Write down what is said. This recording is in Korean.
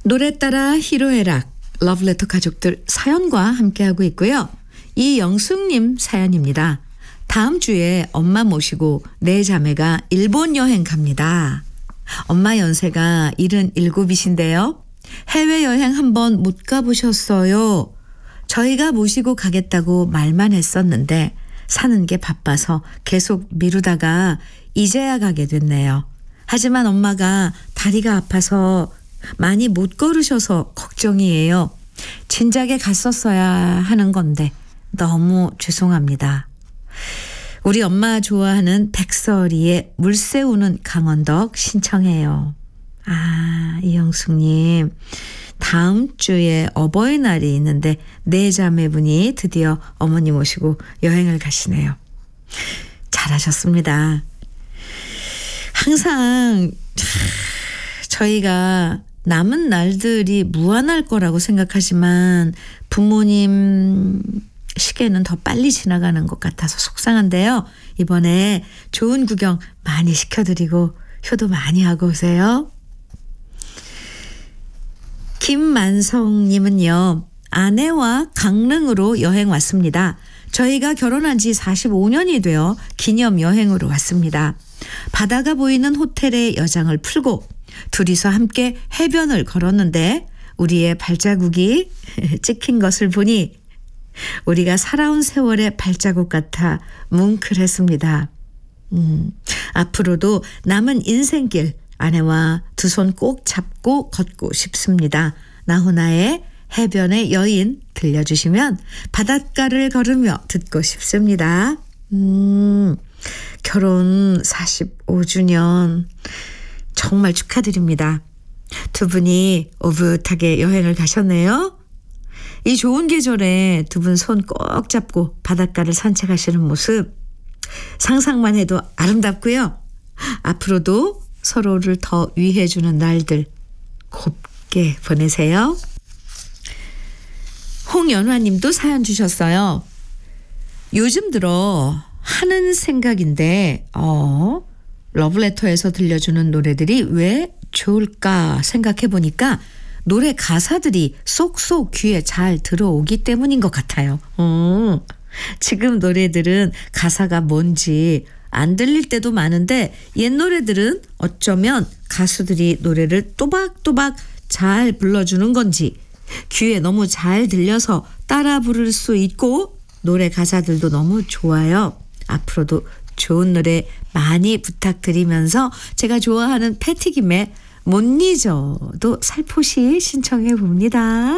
노래 따라 희로애락 러브레터 가족들 사연과 함께하고 있고요. 이영숙님 사연입니다. 다음 주에 엄마 모시고 네 자매가 일본 여행 갑니다. 엄마 연세가 77이신데요. 해외여행 한번 못 가보셨어요. 저희가 모시고 가겠다고 말만 했었는데 사는 게 바빠서 계속 미루다가 이제야 가게 됐네요. 하지만 엄마가 다리가 아파서 많이 못 걸으셔서 걱정이에요. 진작에 갔었어야 하는 건데 너무 죄송합니다. 우리 엄마 좋아하는 백설이의 물 새우는 강원덕 신청해요. 이영숙님, 다음 주에 어버이날이 있는데 네 자매분이 드디어 어머니 모시고 여행을 가시네요. 잘하셨습니다. 항상 저희가 남은 날들이 무한할 거라고 생각하지만 부모님 시계는 더 빨리 지나가는 것 같아서 속상한데요. 이번에 좋은 구경 많이 시켜드리고 효도 많이 하고 오세요. 김만성님은요. 아내와 강릉으로 여행 왔습니다. 저희가 결혼한 지 45년이 되어 기념 여행으로 왔습니다. 바다가 보이는 호텔에 여장을 풀고 둘이서 함께 해변을 걸었는데 우리의 발자국이 찍힌 것을 보니 우리가 살아온 세월의 발자국 같아 뭉클했습니다. 앞으로도 남은 인생길 아내와 두 손 꼭 잡고 걷고 싶습니다. 나훈아의 해변의 여인 들려주시면 바닷가를 걸으며 듣고 싶습니다. 결혼 45주년 정말 축하드립니다. 두 분이 오붓하게 여행을 가셨네요. 이 좋은 계절에 두 분 손 꼭 잡고 바닷가를 산책하시는 모습 상상만 해도 아름답고요. 앞으로도 서로를 더 위해주는 날들 곱게 보내세요. 홍연화님도 사연 주셨어요. 요즘 들어 하는 생각인데 러브레터에서 들려주는 노래들이 왜 좋을까 생각해 보니까 노래 가사들이 쏙쏙 귀에 잘 들어오기 때문인 것 같아요. 지금 노래들은 가사가 뭔지 안 들릴 때도 많은데 옛 노래들은 어쩌면 가수들이 노래를 또박또박 잘 불러주는 건지 귀에 너무 잘 들려서 따라 부를 수 있고 노래 가사들도 너무 좋아요. 앞으로도 좋은 노래 많이 부탁드리면서 제가 좋아하는 패티김의 못 잊어도 살포시 신청해 봅니다.